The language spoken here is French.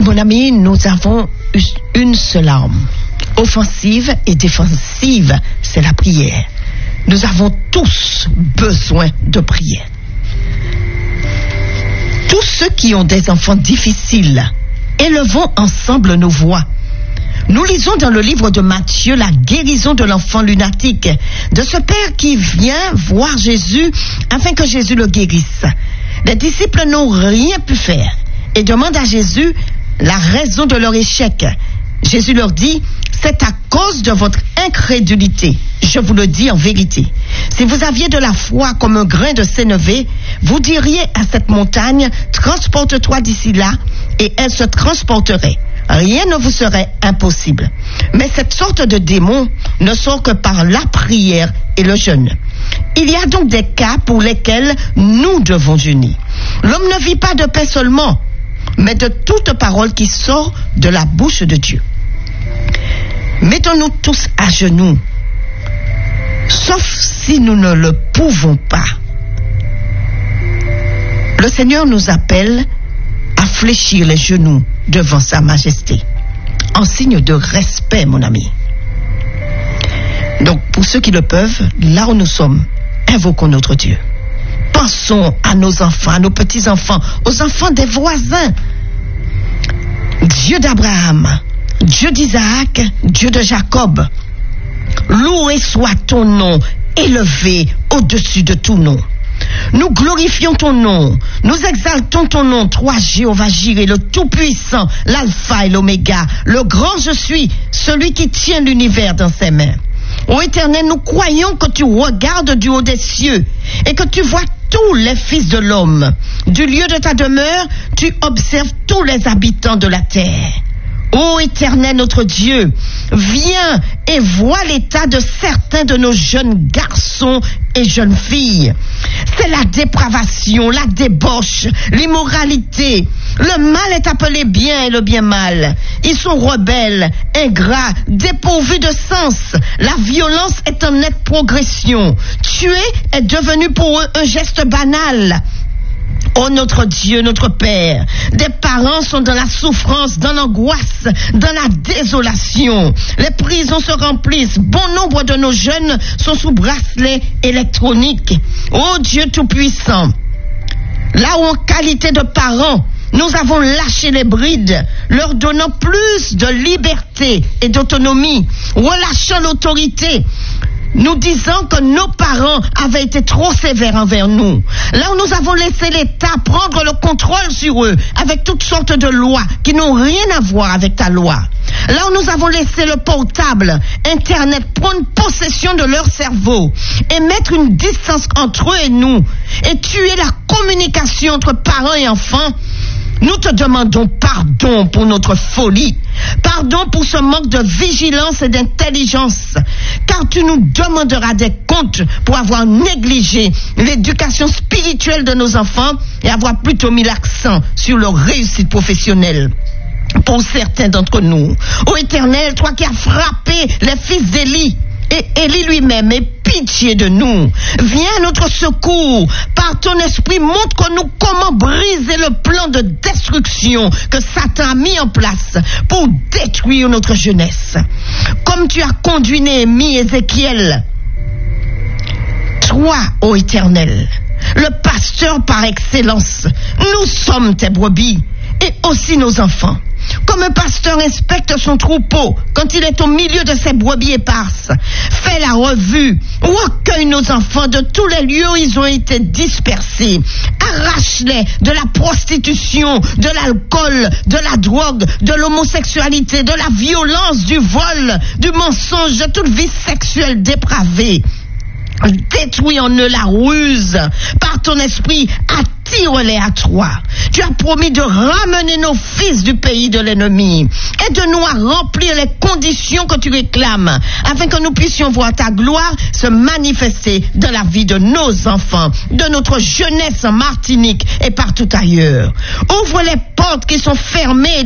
Mon ami, nous avons une seule arme, offensive et défensive, c'est la prière. Nous avons tous besoin de prière. Tous ceux qui ont des enfants difficiles, élevons ensemble nos voix. Nous lisons dans le livre de Matthieu la guérison de l'enfant lunatique, de ce père qui vient voir Jésus afin que Jésus le guérisse. Les disciples n'ont rien pu faire et demandent à Jésus la raison de leur échec. Jésus leur dit, c'est à cause de votre incrédulité. Je vous le dis en vérité. Si vous aviez de la foi comme un grain de sénévé, vous diriez à cette montagne, transporte-toi d'ici là, et elle se transporterait. Rien ne vous serait impossible. Mais cette sorte de démon ne sort que par la prière et le jeûne. Il y a donc des cas pour lesquels nous devons unir. L'homme ne vit pas de paix seulement, mais de toute parole qui sort de la bouche de Dieu. Mettons-nous tous à genoux, sauf si nous ne le pouvons pas. Le Seigneur nous appelle à fléchir les genoux devant sa majesté, en signe de respect, mon ami. Donc, pour ceux qui le peuvent, là où nous sommes, invoquons notre Dieu. Pensons à nos enfants, à nos petits-enfants, aux enfants des voisins. Dieu d'Abraham, Dieu d'Isaac, Dieu de Jacob, loué soit ton nom, élevé au-dessus de tout nom. Nous glorifions ton nom, nous exaltons ton nom, toi Jéhovah Jireh, le Tout-Puissant, l'Alpha et l'Oméga, le grand je suis, celui qui tient l'univers dans ses mains. Ô Éternel, nous croyons que tu regardes du haut des cieux et que tu vois tous les fils de l'homme. Du lieu de ta demeure, tu observes tous les habitants de la terre. Ô Éternel notre Dieu, viens et vois l'état de certains de nos jeunes garçons et jeunes filles. C'est la dépravation, la débauche, l'immoralité. Le mal est appelé bien et le bien mal. Ils sont rebelles, ingrats, dépourvus de sens. La violence est en nette progression. Tuer est devenu pour eux un geste banal. Oh notre Dieu, notre Père, des parents sont dans la souffrance, dans l'angoisse, dans la désolation. Les prisons se remplissent. Bon nombre de nos jeunes sont sous bracelet électronique. Oh Dieu Tout-Puissant, là où en qualité de parents, nous avons lâché les brides, leur donnant plus de liberté et d'autonomie, relâchant l'autorité, nous disant que nos parents avaient été trop sévères envers nous. Là où nous avons laissé l'État prendre le contrôle sur eux, avec toutes sortes de lois qui n'ont rien à voir avec ta loi. Là où nous avons laissé le portable, Internet prendre possession de leur cerveau et mettre une distance entre eux et nous, et tuer la communication entre parents et enfants, nous te demandons pardon pour notre folie, pardon pour ce manque de vigilance et d'intelligence, car tu nous demanderas des comptes pour avoir négligé l'éducation spirituelle de nos enfants et avoir plutôt mis l'accent sur leur réussite professionnelle. Pour certains d'entre nous, ô Éternel, toi qui as frappé les fils d'Élie, et Élie lui-même, aie pitié de nous. Viens à notre secours. Par ton esprit, montre-nous comment briser le plan de destruction que Satan a mis en place pour détruire notre jeunesse. Comme tu as conduit Néhémie et Ézéchiel, toi, ô Éternel, le pasteur par excellence, nous sommes tes brebis et aussi nos enfants. Comme un pasteur inspecte son troupeau quand il est au milieu de ses brebis éparses, fais la revue, recueille nos enfants de tous les lieux où ils ont été dispersés, arrache-les de la prostitution, de l'alcool, de la drogue, de l'homosexualité, de la violence, du vol, du mensonge, de toute vie sexuelle dépravée. Détruis en eux la ruse. Par ton esprit, attire-les à toi. Tu as promis de ramener nos fils du pays de l'ennemi. Aide-nous à remplir les conditions que tu réclames, afin que nous puissions voir ta gloire se manifester dans la vie de nos enfants, de notre jeunesse en Martinique et partout ailleurs. Ouvre les portes qui sont fermées